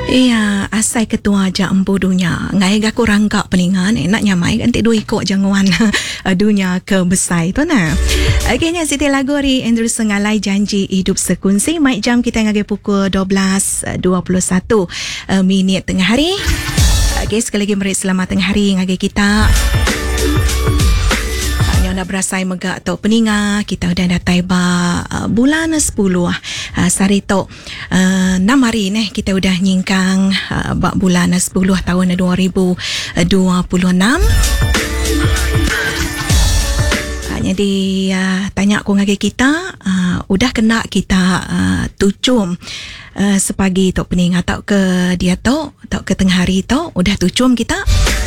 Iya, asai ketua aja empu dunia. Ngai ga kurang kak peningan nak nyamai kan tidak ikut jangan dunia ke besar itu nah. Akhirnya Siti lagu ri Andrew Sengalai janji hidup sekunsi. Mic jam kita ngagi pukul 12.21 minit tengah hari. Okay, sekali lagi meri selamat tengah hari ngagi kita. Nak berasai megak atau peninga kita udah datai bulan 10 sari tok 6 hari nih kita udah nyingkang bulan 10 tahun 2026. Jadi tanya aku ngagi kita udah kena kita tucum sepagi tok peninga tok ke dia tok ke tengah hari tok udah tucum kita.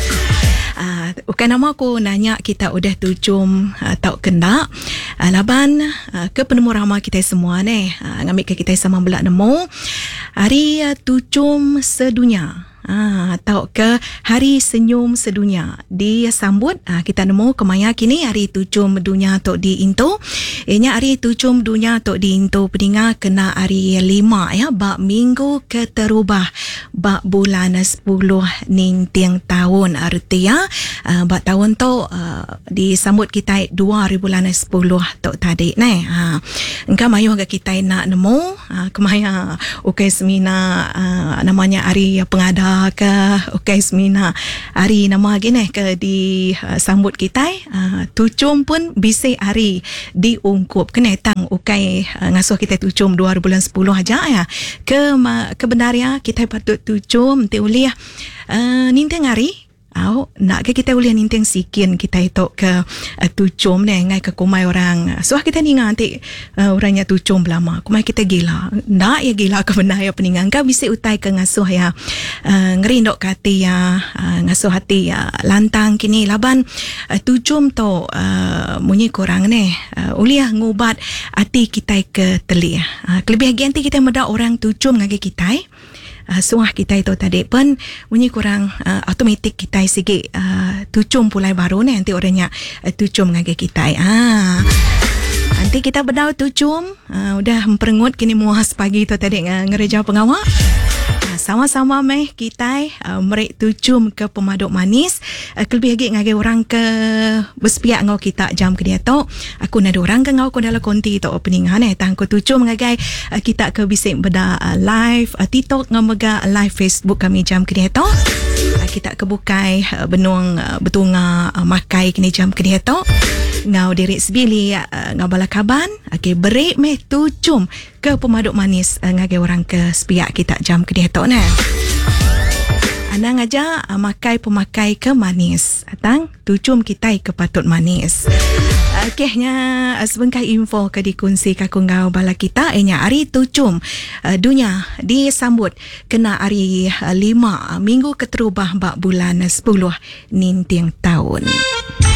Bukan nama aku nanya kita udah tucum atau kena laban ke penemu ramah kita semua ni ngambil ke kita sama belak nemu hari tucum sedunia atau ke hari senyum sedunia disambut kita nemu kemaya kini hari tucum dunia tok di Into ianya hari tucum dunia tok di Into peninga kena hari 5 ya bak minggu keterubah bak bulan 10 nintiang tahun artinya bak tahun tok disambut kita 2010 tok tadi ni engkau mayu agak kita nak nemu kemaya ukai semina namanya hari pengada ke ukai semina hari nama gini ke disambut kita tucum pun bisa hari diungkup kena tang ukai ngasuh kita tucum 2010 aja ya kebenarnya kita patut tucum tiuliah ninteng hari nak ke kita boleh ninteng sikin kita itu ke tucum ni ngai ke kumai orang so kita ni nanti orangnya tucum lama kumai kita gila nak ya gila ke benar ya peningan kau bisa utai ke ngasuh ya ngerindok hati ya ngasuh hati ya lantang kini laban tucum tu munyi korang ni uliah ngubat hati kita ke telia kelebihan nanti kita meda orang tucum ngagi kita suah kita itu tadi pun bunyi kurang automatik kita sikit tucum pulai baru ni nanti orangnya tucum ngagi kita nanti kita berdau tucum udah memperengut kini muas pagi tu tadi ngereja pengawak sama-sama meh kita merek tucum ke pemaduk manis kelebih lagi ngagi orang ke bersepiak ngau kita jam ke dia tu aku nak orang ke ngau ko dalam konti tu opening tang ko tucum ngagi kita ke bisik beda live TikTok ngamega live Facebook kami jam ke dia tu kita ke bukai benung betunga makai kini jam ke dia tu ngau diri sebili ngau balakaban berik meh tucum ke pemaduk manis ngagi orang ke sepiak kita jam ke dia tu nah anang aja makai pemakai ke manis atang tucum kita ke patut manis. Okeynya sebentar info ke dikunci kakung ngau bala kita enya hari tucum dunia disambut kena hari 5 minggu keterubah bak bulan 10 nintiang tahun.